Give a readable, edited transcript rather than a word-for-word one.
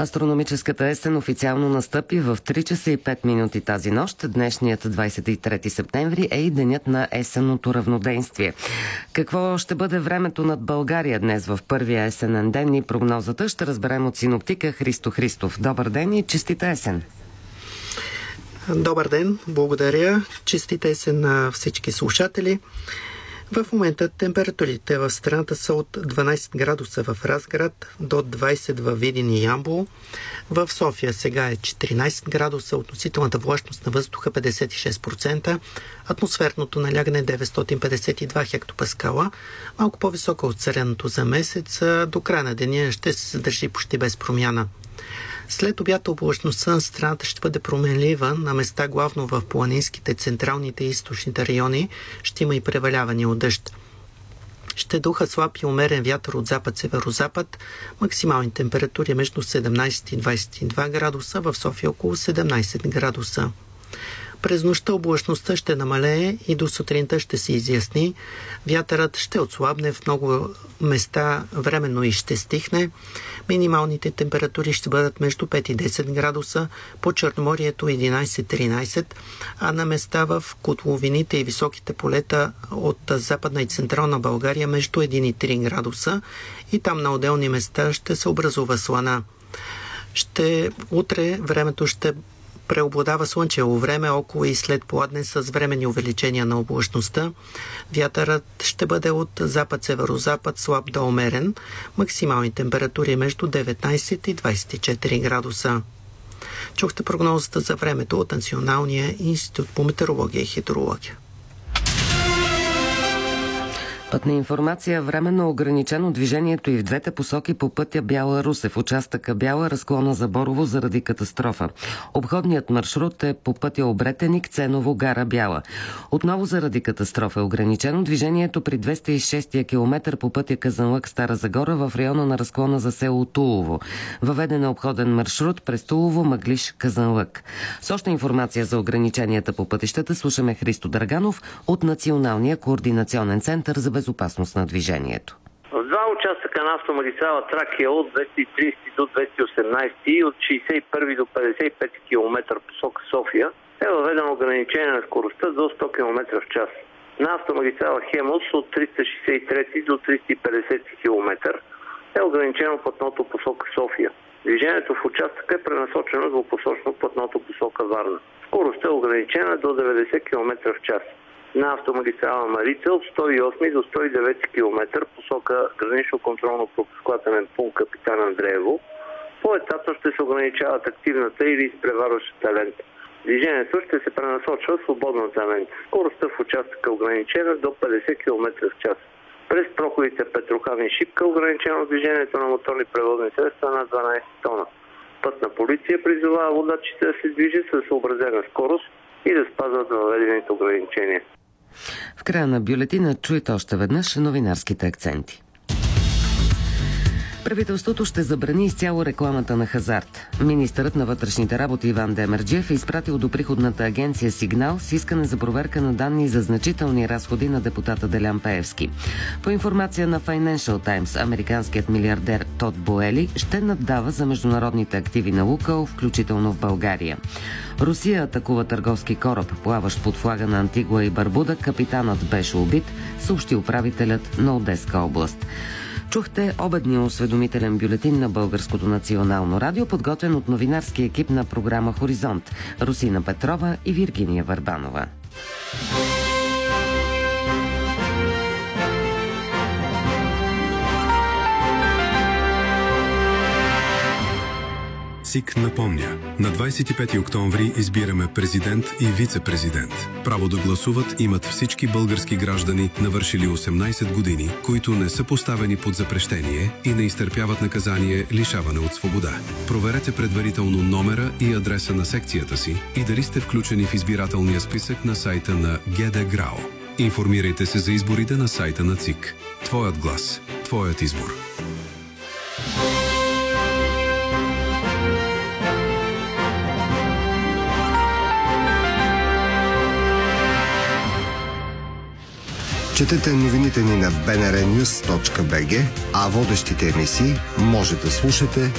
Астрономическата есен официално настъпи в 3 часа и 5 минути тази нощ. Днешният 23 септември е и денят на есенното равноденствие. Какво ще бъде времето над България днес в първия есенен ден и прогнозата ще разберем от синоптика Христо Христов. Добър ден и честита есен! Добър ден, благодаря. Честита есен на всички слушатели. В момента температурите в страната са от 12 градуса в Разград до 20 в Видин и Ямбол. В София сега е 14 градуса, относителната влажност на въздуха 56%, атмосферното налягане 952 хектопаскала, малко по-високо от средното за месец. До края на деня ще се задържи почти без промяна. След обяд облачността на страната ще бъде променлива, на места главно в планинските, централните и източните райони ще има и преваляване от дъжд. Ще духа слаб и умерен вятър от запад-северозапад, максимални температури между 17 и 22 градуса, в София около 17 градуса. През нощта облачността ще намалее и до сутринта ще се изясни. Вятърът ще отслабне, в много места временно и ще стихне. Минималните температури ще бъдат между 5 и 10 градуса, по Черноморието 11-13, а на места в котловините и високите полета от западна и централна България между 1 и 3 градуса и там на отделни места ще се образува слана. Утре времето ще преобладава слънчево време около и след поладне с временни увеличения на облачността. Вятърът ще бъде от запад-северозапад, слаб до умерен. Максимални температури между 19 и 24 градуса. Чухте прогнозата за времето от Националния институт по метеорология и хидрология. Пътна информация. Временно ограничено движението и в двете посоки по пътя Бяла-Русе в участъка Бяла, разклона за Борово заради катастрофа. Обходният маршрут е по пътя Обретеник, Ценово, гара Бяла. Отново заради катастрофа е ограничено движението при 206-я километър по пътя Казанлък, Стара Загора в района на разклона за село Тулово. Въведен е обходен маршрут през Тулово, Мъглиш, Казанлък. С още информация за ограниченията по пътищата слушаме Христо Драганов от Националния координационен център за безопасност на движението. В два участъка на автомагистрала Тракия от 230 до 218 и от 61 до 55 км посока София е въведено ограничение на скоростта до 100 км в час. На автомагистрала Хемус от 363 до 350 км е ограничено платното посока София. Движението в участъка е пренасочено двупосочно платното посока Варна. Скоростта е ограничена до 90 км в час. На автомагистрала Марица от 108 до 109 км посока гранично контролно-пропускателен пункт Капитан Андреево поетапно ще се ограничават активната или изпреварващата лента. Движението ще се пренасочва в свободната лента. Скоростта в участъка е ограничена до 50 км в час. През проходите Петрохан и Шипка ограничено движението на моторни превозни средства на 12 тона. Пътна полиция призовава водачите да се движат със съобразена скорост и да спазват въведените ограничения. В края на бюлетина чуйте още веднъж новинарските акценти. Правителството ще забрани изцяло рекламата на хазарт. Министърът на вътрешните работи Иван Демерджиев е изпратил до приходната агенция сигнал с искане за проверка на данни за значителни разходи на депутата Делян Пеевски. По информация на Financial Times, американският милиардер Тод Боели ще наддава за международните активи на Лукойл, включително в България. Русия атакува търговски кораб, плаващ под флага на Антигуа и Барбуда. Капитанът беше убит, съобщи управителят на Одеска област. Чухте обедния осведомителен бюлетин на Българското национално радио, подготвен от новинарски екип на програма Хоризонт Русина Петрова и Виргиния Върбанова. ЦИК напомня, на 25 октомври избираме президент и вице-президент. Право да гласуват имат всички български граждани, навършили 18 години, които не са поставени под запрещение и не изтърпяват наказание лишаване от свобода. Проверете предварително номера и адреса на секцията си и дали сте включени в избирателния списък на сайта на ГД.ГРАО. Информирайте се за изборите на сайта на ЦИК. Твоят глас, твоят избор. Четете новините ни на bnrnews.bg, а водещите емисии може да слушате